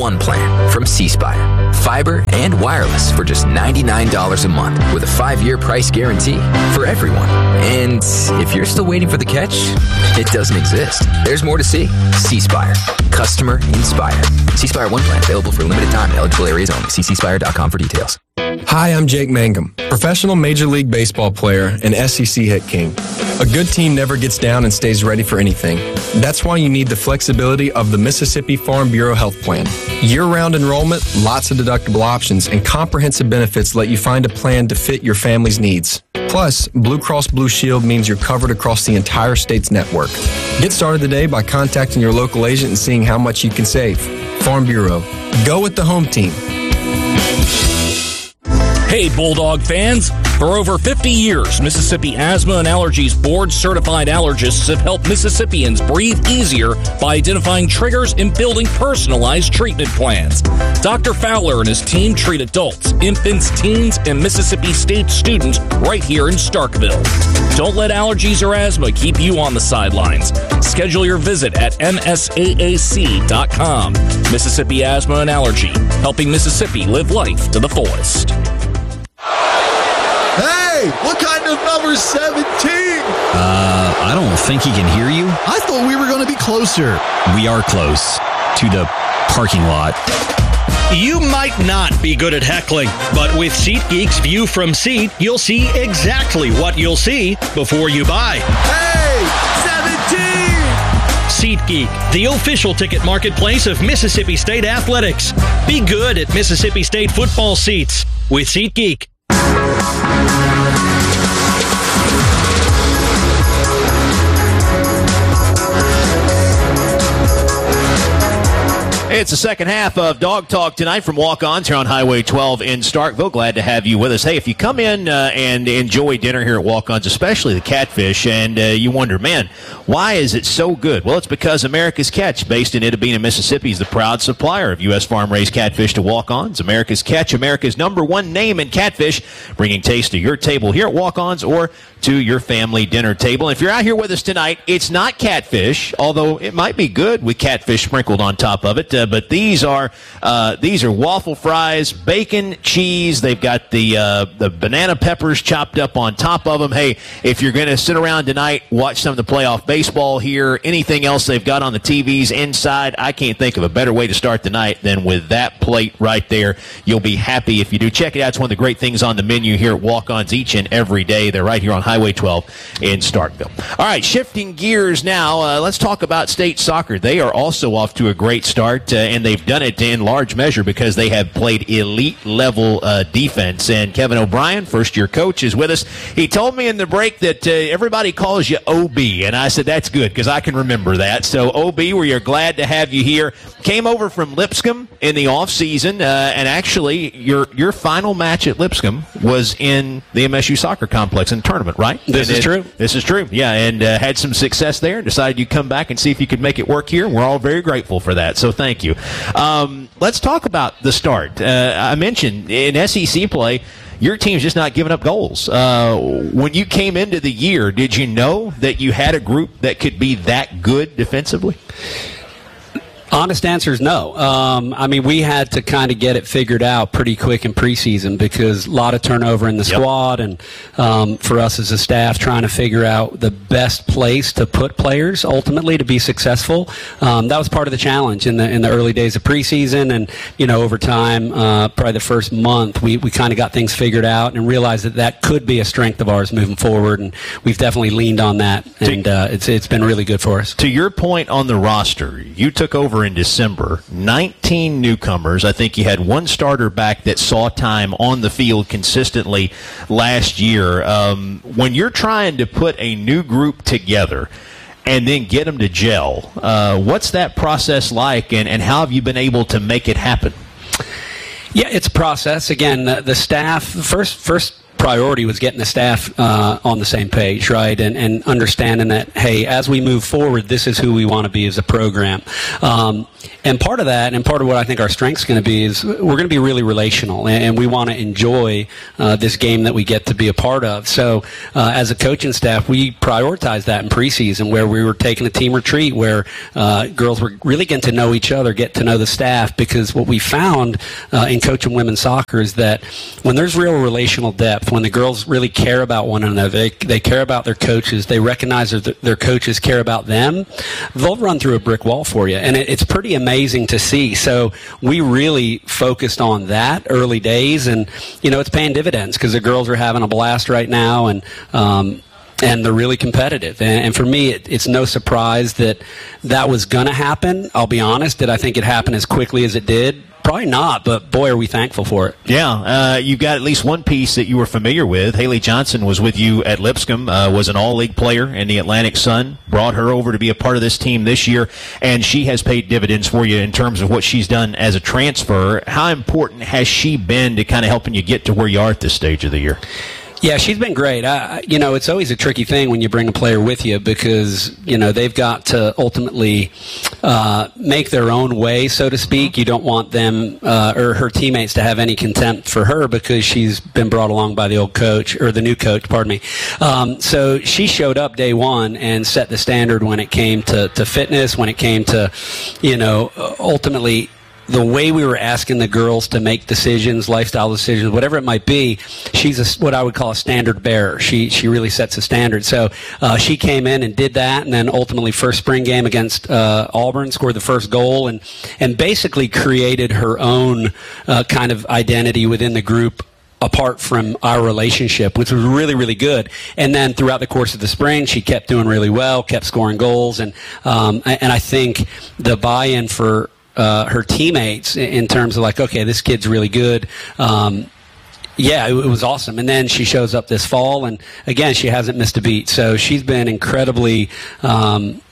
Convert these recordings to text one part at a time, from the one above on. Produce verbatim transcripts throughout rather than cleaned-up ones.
One plan from C Spire. Fiber and wireless for just ninety-nine dollars a month with a five-year price guarantee for everyone. And if you're still waiting for the catch, it doesn't exist. There's more to see. C Spire. Customer inspired. C Spire One plan available for a limited time in eligible areas only. See c spire dot com for details. Hi, I'm Jake Mangum, professional Major League Baseball player and S E C hit king. A good team never gets down and stays ready for anything. That's why you need the flexibility of the Mississippi Farm Bureau Health Plan. Year-round enrollment, lots of deductible options, and comprehensive benefits let you find a plan to fit your family's needs. Plus, Blue Cross Blue Shield means you're covered across the entire state's network. Get started today by contacting your local agent and seeing how much you can save. Farm Bureau. Go with the home team. Hey, Bulldog fans! For over fifty years, Mississippi Asthma and Allergies board-certified allergists have helped Mississippians breathe easier by identifying triggers and building personalized treatment plans. Doctor Fowler and his team treat adults, infants, teens, and Mississippi State students right here in Starkville. Don't let allergies or asthma keep you on the sidelines. Schedule your visit at m s a a c dot com. Mississippi Asthma and Allergy, helping Mississippi live life to the fullest. Hey, what kind of number seventeen? Uh, I don't think he can hear you. I thought we were going to be closer. We are close to the parking lot. You might not be good at heckling, but with SeatGeek's View from Seat, you'll see exactly what you'll see before you buy. Hey, seventeen! SeatGeek, the official ticket marketplace of Mississippi State Athletics. Be good at Mississippi State football seats with SeatGeek. It's the second half of Dog Talk tonight from Walk-Ons here on Highway twelve in Starkville. Glad to have you with us. Hey, if you come in uh, and enjoy dinner here at Walk-Ons, especially the catfish, and uh, you wonder, man, why is it so good? Well, it's because America's Catch, based in Itta Bena, Mississippi, is the proud supplier of U S farm-raised catfish to Walk-Ons. America's Catch, America's number one name in catfish, bringing taste to your table here at Walk-Ons or to your family dinner table. And if you're out here with us tonight, it's not catfish, although it might be good with catfish sprinkled on top of it. Uh, but these are uh, these are waffle fries, bacon, cheese. They've got the uh, the banana peppers chopped up on top of them. Hey, if you're going to sit around tonight, watch some of the playoff baseball here, anything else they've got on the T Vs inside, I can't think of a better way to start the night than with that plate right there. You'll be happy if you do. Check it out. It's one of the great things on the menu here at Walk-Ons each and every day. They're right here on Highway twelve in Starkville. All right, shifting gears now. Uh, let's talk about state soccer. They are also off to a great start, uh, and they've done it in large measure because they have played elite-level uh, defense. And Kevin O'Brien, first-year coach, is with us. He told me in the break that uh, everybody calls you O B, and I said that's good because I can remember that. So, O B, we are glad to have you here. Came over from Lipscomb in the offseason, uh, and actually your your final match at Lipscomb was in the M S U Soccer Complex in the tournament, right? This and is it, true. This is true, yeah, and uh, had some success there and decided you'd come back and see if you could make it work here. We're all very grateful for that, so thank you. Um, let's talk about the start. Uh, I mentioned in S E C play, your team's just not giving up goals. Uh, when you came into the year, did you know that you had a group that could be that good defensively? Honest answer is no. Um, I mean, we had to kind of get it figured out pretty quick in preseason because a lot of turnover in the Yep. squad, and um, for us as a staff trying to figure out the best place to put players ultimately to be successful. Um, that was part of the challenge in the in the early days of preseason, and you know, over time, uh, probably the first month, we, we kind of got things figured out and realized that that could be a strength of ours moving forward, and we've definitely leaned on that, and uh, it's it's been really good for us. To your point on the roster, you took over in December, nineteen newcomers. I think you had one starter back that saw time on the field consistently last year. Um, when you're trying to put a new group together and then get them to gel, uh, what's that process like, and, and how have you been able to make it happen? Yeah, it's a process. Again, the, the staff, first first priority was getting the staff uh, on the same page, right, and, and understanding that, hey, as we move forward, this is who we want to be as a program. Um, and part of that, and part of what I think our strength's going to be, is we're going to be really relational, and, and we want to enjoy uh, this game that we get to be a part of. So uh, as a coaching staff, we prioritized that in preseason, where we were taking a team retreat, where uh, girls were really getting to know each other, get to know the staff, because what we found uh, in coaching women's soccer is that when there's real relational depth, when the girls really care about one another, they, they care about their coaches, they recognize that their coaches care about them, they'll run through a brick wall for you. And it, it's pretty amazing to see. So we really focused on that early days, and, you know, it's paying dividends because the girls are having a blast right now, and um, and they're really competitive. And, and for me, it, it's no surprise that that was going to happen. I'll be honest, did I think it happened as quickly as it did? Probably not, but boy, are we thankful for it. Yeah, uh, you've got at least one piece that you were familiar with. Haley Johnson was with you at Lipscomb, uh, was an all-league player in the Atlantic Sun, brought her over to be a part of this team this year, and she has paid dividends for you in terms of what she's done as a transfer. How important has she been to kind of helping you get to where you are at this stage of the year? Yeah, she's been great. I, you know, it's always a tricky thing when you bring a player with you because, you know, they've got to ultimately uh, make their own way, so to speak. You don't want them uh, or her teammates to have any contempt for her because she's been brought along by the old coach, or the new coach, pardon me. Um, so she showed up day one and set the standard when it came to, to fitness, when it came to, you know, ultimately the way we were asking the girls to make decisions, lifestyle decisions, whatever it might be. She's a, what I would call a standard bearer. She she really sets a standard. So uh, she came in and did that, and then ultimately first spring game against uh, Auburn, scored the first goal, and and basically created her own uh, kind of identity within the group, apart from our relationship, which was really, really good. And then throughout the course of the spring, she kept doing really well, kept scoring goals, and um, and I think the buy-in for Uh, her teammates in terms of like, okay, this kid's really good. Um, yeah, it, it was awesome. And then she shows up this fall, and again, she hasn't missed a beat. So she's been incredibly um,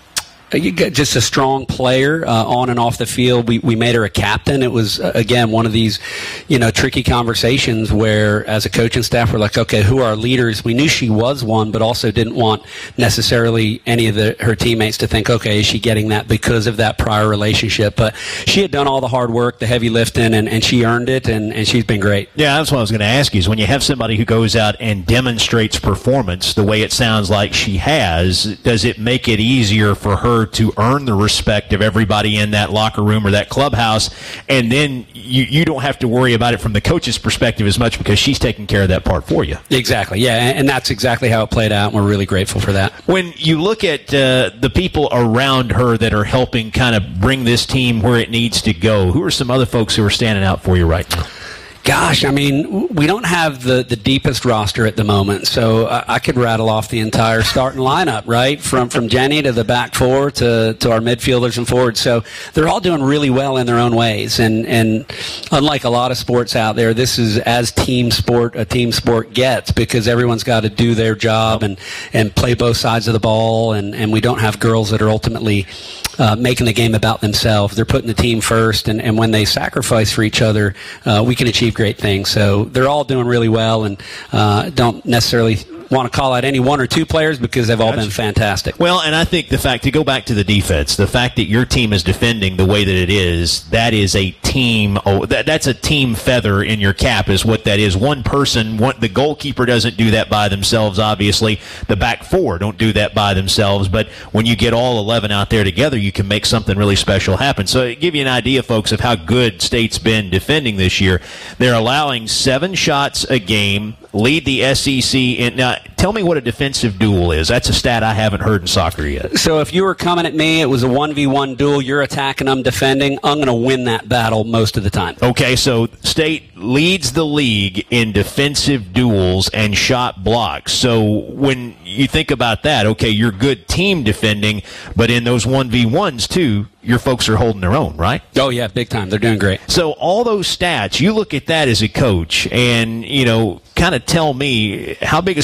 just a strong player uh, on and off the field. We we made her a captain. It was uh, again one of these, you know, tricky conversations where, as a coaching staff, we're like, okay, who are our leaders? We knew she was one, but also didn't want necessarily any of the her teammates to think, okay, is she getting that because of that prior relationship? But she had done all the hard work, the heavy lifting, and, and she earned it, and, and she's been great. Yeah, that's what I was going to ask you, is when you have somebody who goes out and demonstrates performance the way it sounds like she has, does it make it easier for her to earn the respect of everybody in that locker room or that clubhouse, and then you, you don't have to worry about it from the coach's perspective as much because she's taking care of that part for you? Exactly, yeah, and, and that's exactly how it played out, and we're really grateful for that. When you look at uh, the people around her that are helping kind of bring this team where it needs to go, who are some other folks who are standing out for you right now? Gosh, I mean, we don't have the, the deepest roster at the moment, so I, I could rattle off the entire starting lineup, right? From from Jenny to the back four to, to our midfielders and forwards. So they're all doing really well in their own ways. And, and unlike a lot of sports out there, this is as team sport a team sport gets, because everyone's got to do their job and, and play both sides of the ball. And, and we don't have girls that are ultimately uh, making the game about themselves. They're putting the team first, and, and when they sacrifice for each other, uh, we can achieve great things. So they're all doing really well, and uh, don't necessarily want to call out any one or two players because they've all gotcha. been fantastic. Well, and I think the fact, to go back to the defense, the fact that your team is defending the way that it is, that is a team, oh, that, that's a team feather in your cap is what that is. One person, one, the goalkeeper doesn't do that by themselves, obviously. The back four don't do that by themselves, but when you get all eleven out there together, you can make something really special happen. So to give you an idea, folks, of how good State's been defending this year, they're allowing seven shots a game, lead the S E C in. Now, tell me what a defensive duel is. That's a stat I haven't heard in soccer yet. So if you were coming at me, it was a one v one duel, you're attacking, I'm defending, I'm going to win that battle most of the time. Okay, so State leads the league in defensive duels and shot blocks. So when you think about that, okay, you're good team defending, but in those one v ones too, your folks are holding their own, right? Oh, yeah, big time. They're doing great. So all those stats, you look at that as a coach and, you know, kind of tell me, how big a smile does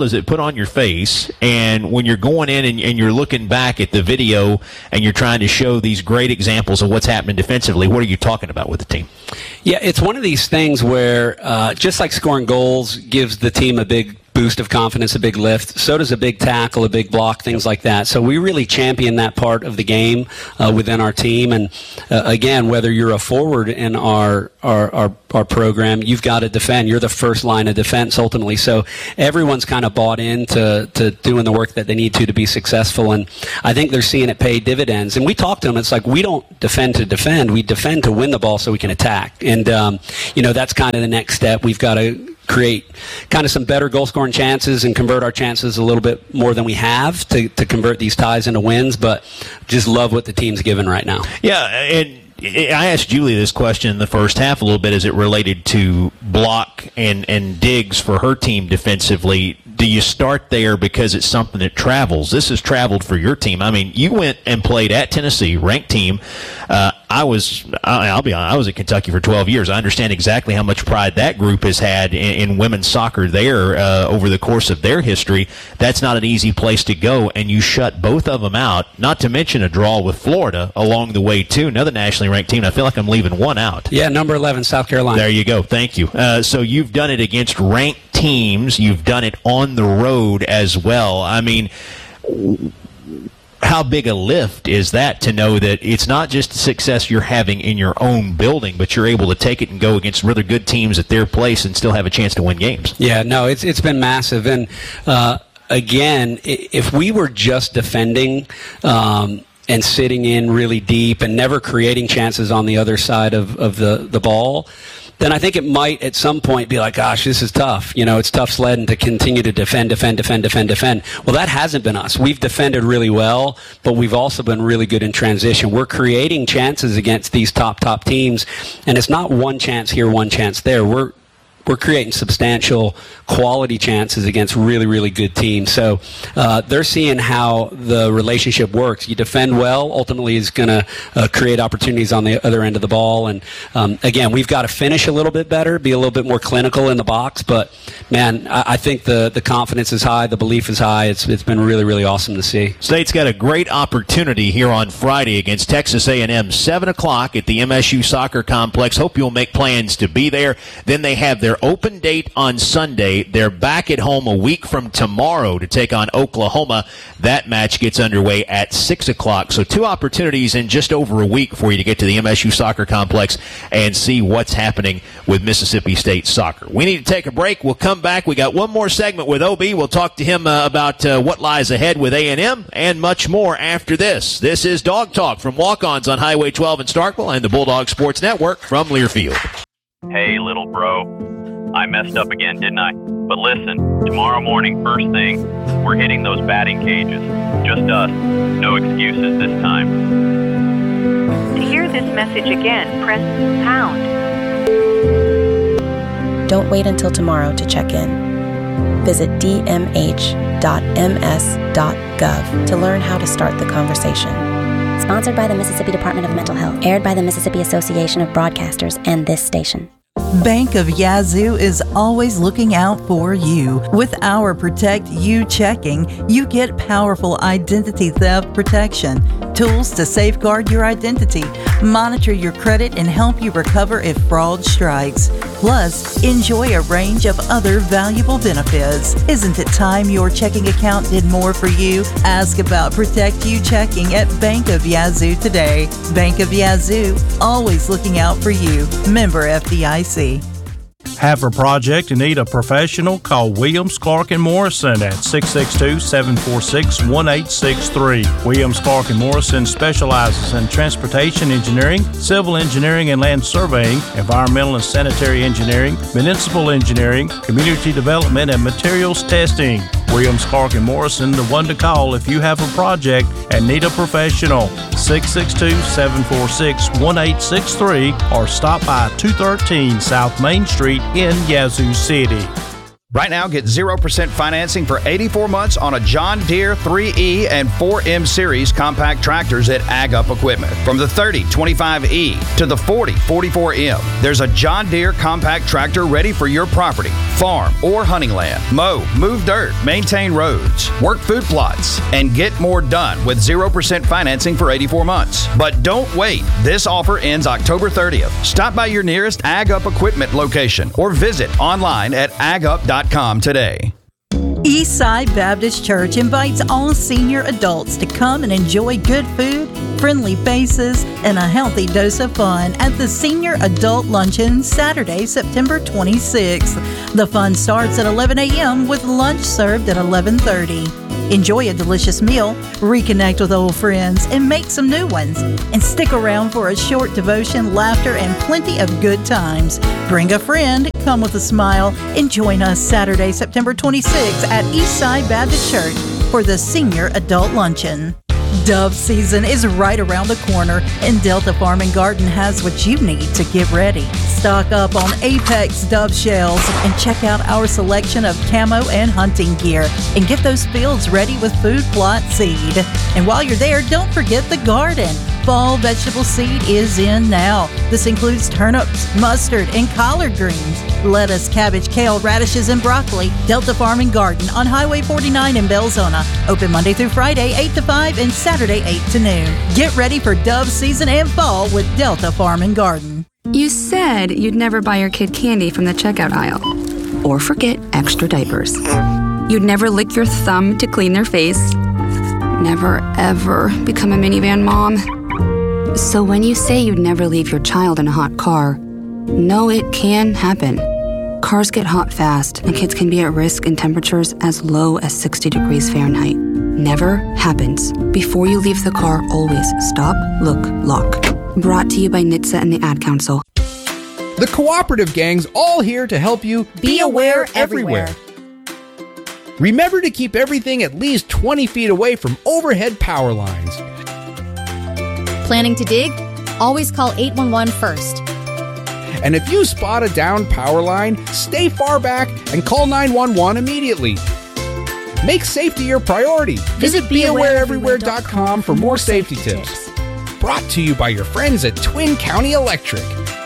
is it put on your face? And when you're going in and, and you're looking back at the video and you're trying to show these great examples of what's happening defensively, what are you talking about with the team? Yeah, it's one of these things where uh, just like scoring goals gives the team a big boost of confidence, a big lift. So does a big tackle, a big block, things like that. So we really champion that part of the game uh, within our team. And uh, again, whether you're a forward in our, our our our program, you've got to defend. You're the first line of defense ultimately. So everyone's kind of bought into to doing the work that they need to to be successful. And I think they're seeing it pay dividends. And we talk to them. It's like we don't defend to defend. We defend to win the ball so we can attack. And um, you know, that's kind of the next step. We've got to create kind of some better goal scoring chances and convert our chances a little bit more than we have to, to convert these ties into wins, but just love what the team's given right now. Yeah, and I asked Julie this question in the first half a little bit as it related to block and, and digs for her team defensively. Do you start there because it's something that travels? This has traveled for your team. I mean, you went and played at Tennessee, ranked team. Uh, I was, I'll be honest, I was at Kentucky for twelve years. I understand exactly how much pride that group has had in, in women's soccer there uh, over the course of their history. That's not an easy place to go, and you shut both of them out, not to mention a draw with Florida along the way, too. Another nationally ranked team. I feel like I'm leaving one out. Yeah, number eleven, South Carolina. There you go. Thank you. Uh, so you've done it against ranked teams. You've done it on the road as well. I mean, how big a lift is that to know that it's not just the success you're having in your own building, but you're able to take it and go against really good teams at their place and still have a chance to win games? Yeah, no, it's it's been massive. And uh, again, if we were just defending um, and sitting in really deep and never creating chances on the other side of, of the, the ball, then I think it might at some point be like, gosh, this is tough. You know, it's tough sledding to continue to defend, defend, defend, defend, defend. Well, that hasn't been us. We've defended really well, but we've also been really good in transition. We're creating chances against these top, top teams, and it's not one chance here, one chance there. We're We're creating substantial quality chances against really, really good teams. So uh, they're seeing how the relationship works. You defend well, ultimately is going to uh, create opportunities on the other end of the ball. And um, again, we've got to finish a little bit better, be a little bit more clinical in the box. But man, I, I think the the confidence is high, the belief is high. It's it's been really, really awesome to see. State's got a great opportunity here on Friday against Texas A and M, seven o'clock at the M S U Soccer Complex. Hope you'll make plans to be there. Then they have their open date on Sunday. They're back at home a week from tomorrow to take on Oklahoma. That match gets underway at six o'clock. So two opportunities in just over a week for you to get to the M S U Soccer Complex and see what's happening with Mississippi State soccer. We need to take a break. We'll come back. We got one more segment with O B. We'll talk to him uh, about uh, what lies ahead with A and M and much more after this. This is Dog Talk from Walk-Ons on Highway twelve in Starkville and the Bulldog Sports Network from Learfield. Hey, little bro. I messed up again, didn't I? But listen, tomorrow morning, first thing, we're hitting those batting cages. Just us. No excuses this time. To hear this message again, press pound. Don't wait until tomorrow to check in. Visit d m h dot m s dot gov to learn how to start the conversation. Sponsored by the Mississippi Department of Mental Health. Aired by the Mississippi Association of Broadcasters and this station. Bank of Yazoo is always looking out for you. With our Protect You checking, you get powerful identity theft protection, tools to safeguard your identity, monitor your credit, and help you recover if fraud strikes. Plus, enjoy a range of other valuable benefits. Isn't it time your checking account did more for you? Ask about Protect You checking at Bank of Yazoo today. Bank of Yazoo, always looking out for you. Member F D I C. Have a project and need a professional? Call Williams, Clark and Morrison at six six two, seven four six, one eight six three. Williams, Clark and Morrison specializes in transportation engineering, civil engineering and land surveying, environmental and sanitary engineering, municipal engineering, community development, and materials testing. Williams, Clark and Morrison, the one to call if you have a project and need a professional. six six two, seven four six, one eight six three or stop by two thirteen South Main Street in Yazoo City. Right now, get zero percent financing for eighty-four months on a John Deere three E and four M Series compact tractors at Ag Up Equipment. From the thirty twenty-five E to the forty forty-four M, there's a John Deere compact tractor ready for your property, farm, or hunting land. Mow, move dirt, maintain roads, work food plots, and get more done with zero percent financing for eighty-four months. But don't wait. This offer ends October thirtieth. Stop by your nearest Ag Up Equipment location or visit online at ag up dot com today. Eastside Baptist Church invites all senior adults to come and enjoy good food, friendly faces, and a healthy dose of fun at the Senior Adult Luncheon Saturday, September twenty-sixth. The fun starts at eleven a.m. with lunch served at eleven thirty. Enjoy a delicious meal, reconnect with old friends, and make some new ones. And stick around for a short devotion, laughter, and plenty of good times. Bring a friend, come with a smile, and join us Saturday, September twenty-sixth at Eastside Baptist Church for the Senior Adult Luncheon. Dove season is right around the corner, and Delta Farm and Garden has what you need to get ready. Stock up on Apex Dove shells and check out our selection of camo and hunting gear, and get those fields ready with food plot seed. And while you're there, don't forget the garden. Fall vegetable seed is in now. This includes turnips, mustard, and collard greens, lettuce, cabbage, kale, radishes, and broccoli. Delta Farm and Garden on Highway forty-nine in Belzona. Open Monday through Friday, eight to five, and Saturday, eight to noon. Get ready for Dove season and fall with Delta Farm and Garden. You said you'd never buy your kid candy from the checkout aisle. Or forget extra diapers. You'd never lick your thumb to clean their face. Never, ever become a minivan mom. So when you say you'd never leave your child in a hot car, know it can happen. Cars get hot fast, and kids can be at risk in temperatures as low as sixty degrees Fahrenheit. Never happens. Before you leave the car, always stop, look, lock. Brought to you by N H T S A and the Ad Council. The Cooperative Gang's all here to help you be aware everywhere. Remember to keep everything at least twenty feet away from overhead power lines. Planning to dig? Always call eight one one first. And if you spot a downed power line, stay far back and call nine one one immediately. Make safety your priority. Visit be aware everywhere dot com for more safety tips. Brought to you by your friends at Twin County Electric.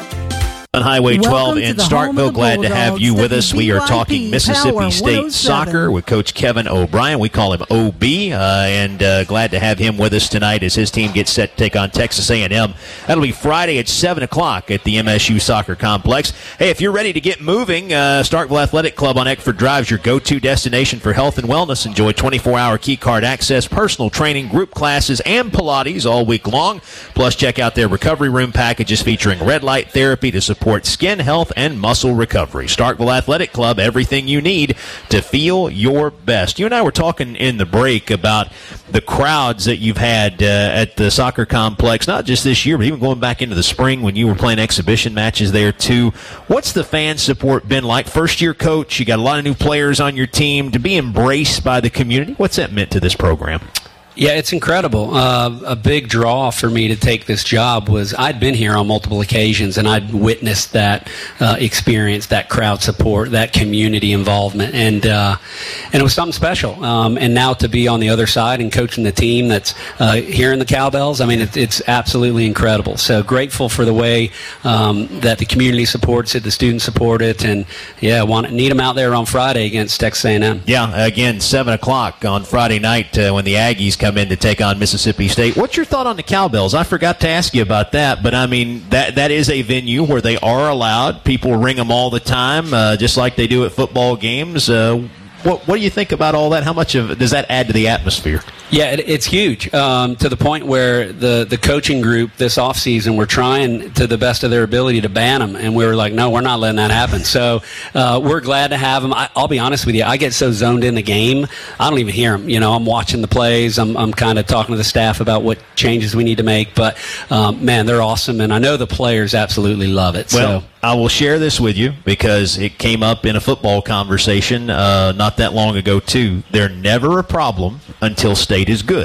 On Highway twelve Welcome in to the home of Starkville, the glad to have you with us. We are W B Y P talking Mississippi Power State one oh seven. soccer with Coach Kevin O'Brien. We call him O B, uh, and uh, glad to have him with us tonight as his team gets set to take on Texas A and M. That'll be Friday at seven o'clock at the M S U Soccer Complex. Hey, if you're ready to get moving, uh, Starkville Athletic Club on Eckford Drive is your go-to destination for health and wellness. Enjoy twenty-four hour key card access, personal training, group classes, and Pilates all week long. Plus, check out their recovery room packages featuring red light therapy to support skin health and muscle recovery. Starkville Athletic Club, everything you need to feel your best. You and I were talking in the break about the crowds that you've had uh, at the soccer complex, not just this year, but even going back into the spring when you were playing exhibition matches there too. What's the fan support been like? First year coach, you got a lot of new players on your team. To be embraced by the community, what's that meant to this program? Yeah, it's incredible. Uh, a big draw for me to take this job was I'd been here on multiple occasions, and I'd witnessed that uh, experience, that crowd support, that community involvement, and uh, and it was something special. Um, and now to be on the other side and coaching the team that's uh, hearing the cowbells, I mean, it, it's absolutely incredible. So grateful for the way um, that the community supports it, the students support it, and yeah, want need them out there on Friday against Texas A and M. Yeah, again, seven o'clock on Friday night uh, when the Aggies come in to take on Mississippi State. What's your thought on the cowbells? I forgot to ask you about that, but I mean, that that is a venue where they are allowed. People ring them all the time, uh, just like they do at football games. Uh, what what do you think about all that? How much of does that add to the atmosphere? Yeah, it, it's huge, um, to the point where the, the coaching group this offseason were trying to the best of their ability to ban them, and we were like, no, we're not letting that happen. So uh, we're glad to have them. I, I'll be honest with you, I get so zoned in the game, I don't even hear them. You know, I'm watching the plays. I'm, I'm kind of talking to the staff about what changes we need to make. But, um, man, they're awesome, and I know the players absolutely love it. Well, so. I will share this with you because it came up in a football conversation uh, not that long ago, too. They're never a problem until State is good.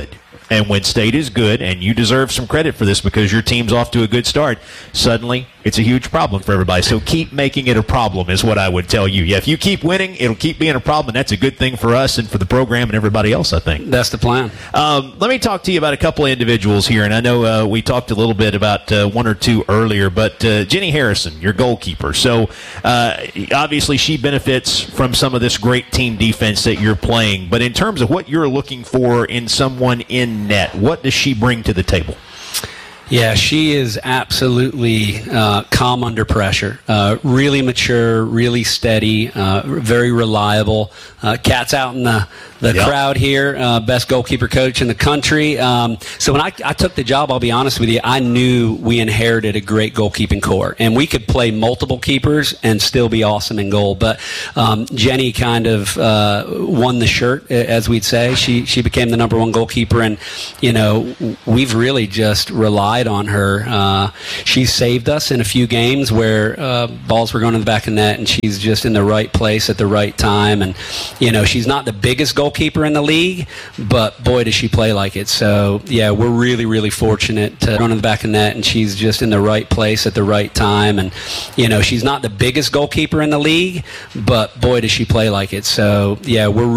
And when State is good, and you deserve some credit for this because your team's off to a good start, suddenly it's a huge problem for everybody. So keep making it a problem is what I would tell you. Yeah, if you keep winning, it'll keep being a problem, and that's a good thing for us and for the program and everybody else, I think. That's the plan. Um, let me talk to you about a couple of individuals here, and I know uh, we talked a little bit about uh, one or two earlier, but uh, Jenny Harrison, your goalkeeper. So uh, obviously she benefits from some of this great team defense that you're playing, but in terms of what you're looking for in someone in net, what does she bring to the table? Yeah, she is absolutely uh, calm under pressure. Uh, really mature, really steady, uh, very reliable. Uh, Kat's out in the, the yep. crowd here, uh, best goalkeeper coach in the country. Um, so when I, I took the job, I'll be honest with you, I knew we inherited a great goalkeeping core, and we could play multiple keepers and still be awesome in goal. But um, Jenny kind of uh, won the shirt, as we'd say. She she became the number one goalkeeper, and you know we've really just relied on her. Uh, she's saved us in a few games where uh, balls were going in the back of the net, and she's just in the right place at the right time. And you know she's not the biggest goalkeeper in the league, but boy does she play like it. So yeah, we're really really fortunate to run in the back of the net, and she's just in the right place at the right time. And you know she's not the biggest goalkeeper in the league, but boy does she play like it. So yeah, we're